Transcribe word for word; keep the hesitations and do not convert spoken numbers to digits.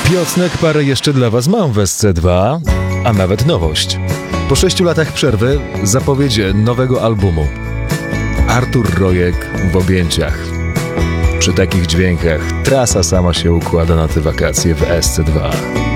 Piocnek parę jeszcze dla was mam w S C dwa, a nawet nowość. Po sześciu latach przerwy zapowiedź nowego albumu. Artur Rojek w objęciach. Przy takich dźwiękach trasa sama się układa na te wakacje w S C dwa.